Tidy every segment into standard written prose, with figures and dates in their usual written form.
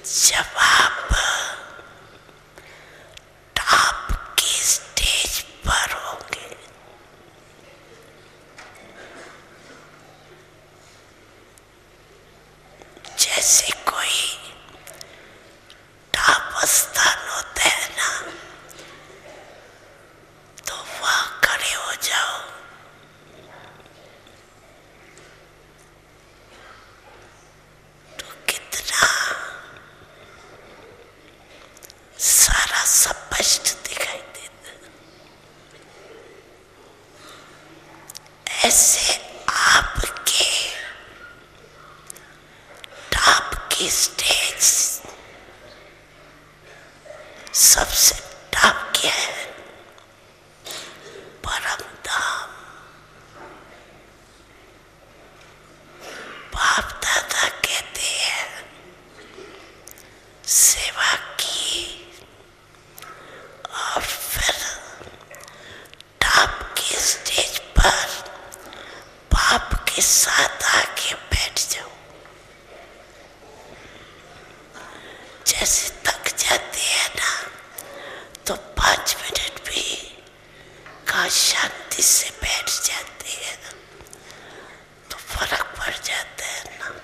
जब आप टॉप की स्टेज पर होंगे, जैसे कोई टॉप स्थान होता है ना, तो वहां खड़े हो जाओ। तो कितना सारा स्पष्ट दिखाई देता। ऐसे आपके टॉप की स्टेज सबसे टॉप क्या है? परम धाम। बाप दादा कहते हैं सेवा की और फिर टॉप की स्टेज पर बाप के साथ आके बैठ जाओ। जैसे थक जाते हैं ना, तो 5 मिनट भी का शांति से बैठ जाते हैं, तो फर्क पड़ जाता है ना।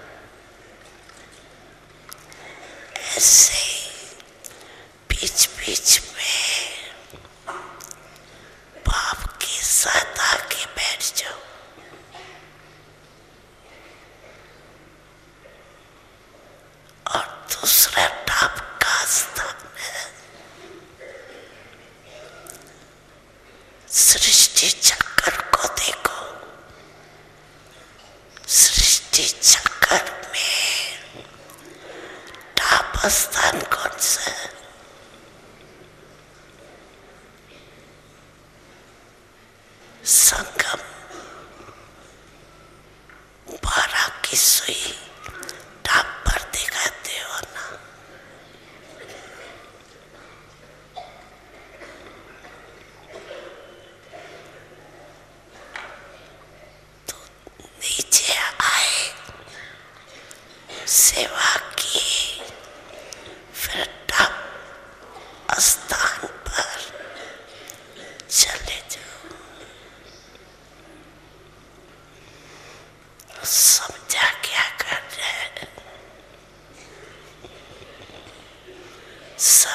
ऐसे बीच बीच में बाप के साथ आके बैठ जाओ। और दूसरा टॉप का स्थान है सृष्टि चक्र को देखो। सृष्टि चक्र में टॉप स्थान कौन सा है? संगम। 12 की सुई टॉप पर दिखाते हो ना। तो नीचे आए, सेवा की, फिर टॉप स्थान पर चले जाओ। समझा क्या कर रहे हैं?